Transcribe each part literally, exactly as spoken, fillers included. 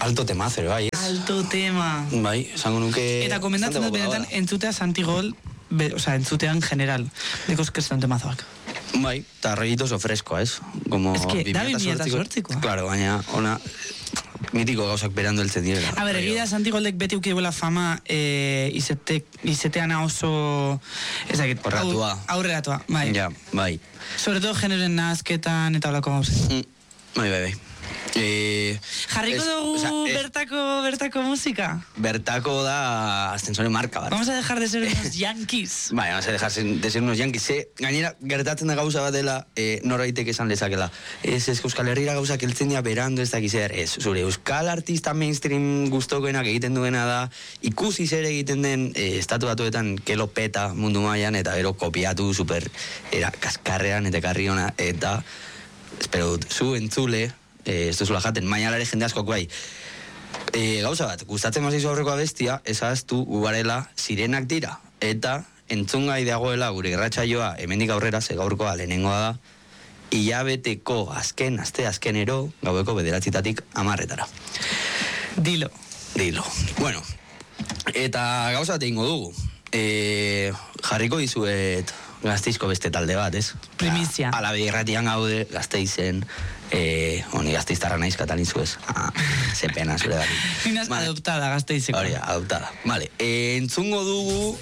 alto temazo, bai, ez? Alto tema. Bai, esango nuke... Eta komendatzen dut benetan entzutea Santigol, be, o sea, entzutea en general, dekos que son temazoak. Bai, eta rollito oso freskoa, ez? Como es que, da bi mila zortzikoa. Claro, baina, ona... mitiko gauzak berandu heltzen direla. A ber, egia Santigoldek beti ukiduela fama eh, izete, izeteana oso... Ezakit, horratua. Aurreratua, bai. Ja, bai. Sobre todo generoen nazketan eta olako gauzak. Mm, bai, bai, bai. Eh, Jarriko es, dugu o sea, es, bertako, bertako musika? Bertako da ascensore marka bat. Vamos a dejar de ser unos yankees. Bai, vamos a dejar de ser unos yankees. Ze, gainera, gertatzen da gauza bat dela, eh, norbaitek esan lezakela. Ez, ez Euskal Herriera gauza keltzen dira berando ez dakizer. Ez, zure Euskal artista mainstream gustokoenak egiten duena da, ikusi zer egiten den eh, estatu batuetan kelo peta mundu mailan eta gero kopiatu super era, kaskarrean eta karri ona, eta espero dut, zu entzule, Eh, ez duzula jaten, mainalare jende askok bai. Eh, gauza bat, gustatzen mazizu aurreko abestia, ezaztu ugarela sirenak dira. Eta entzungai dagoela gure irratsaioa hemendik aurrera, ze gaurkoa lehenengoa da, hilabeteko azken, aste azkenero, gaueko bederatzitatik amarretara. Dilo. Dilo. Bueno, eta gauza bat egingo dugu. Eh, jarriko dizuet Gasteizko beste talde bat, ez? Primizia. Ala irratian gaude, Gasteizen, eh, honi Gasteiztarra naiz katalizu ez. Ah, ze pena zure gari. Minaz vale. Adoptada Gasteizeko. Hori, adoptada. Vale, eh, entzungo dugu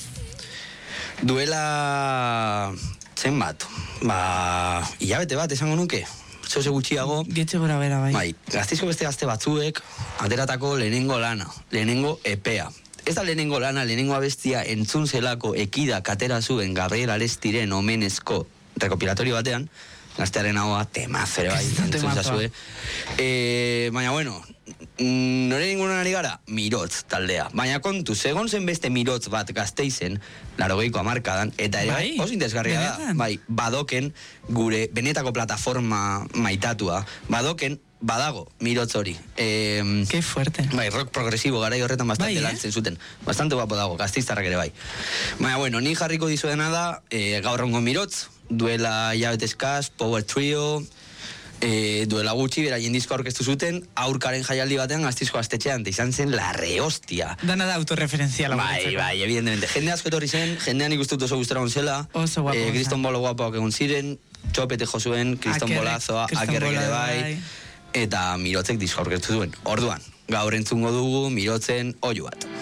duela zen bat. Ba, hilabete bat esango nuke. Zeuze gutxiago. Getxe gora bera, bai. Bai, Gasteizko beste gazte batzuek ateratako lehenengo lana, lehenengo epea. Ez da lehenengo lana, lehenengo abestia entzun zelako ekida katera zuen Gabriel Arestiren omenezko rekopilatorio batean, gaztearen haua temazere bai, entzun zazue. E, baina, bueno, nore ningunan ari gara, Mirotz taldea. Baina kontu, segon zen beste Mirotz bat Gasteizen, larogeiko hamarkadan, eta ere, bai, oso interesgarria da, bai, badoken gure benetako plataforma maitatua, badoken badago, Mirotz hori. Eh, Qué fuerte. Bai, rock progresibo garai horretan bastante bai, lantzen zuten. Bastante guapo dago, Gasteiztarrak ere bai. Baina, bueno, ni jarriko dizuena da, eh, gaur ongo Mirotz, duela hilabete eskaz, Power Trio, eh, duela gutxi, beraien disko aurkeztu zuten, aurkaren jaialdi batean Gasteizko gaztetxean, eta izan zen la rehostia. Dana da autorreferenziala. Bai, bai, evidentemente. Jende asko etorri zen, jendean ikustut oso gustera onzela. Oso guapo. Eh, Kriston Bolo guapoak egun ziren, Txopete jo zuen, Kriston Bolazoa, Akerrek ere bai. Eta Mirotzek disko aurkeztu zuen. Orduan, gaur entzungo dugu Mirotzen oihu bat.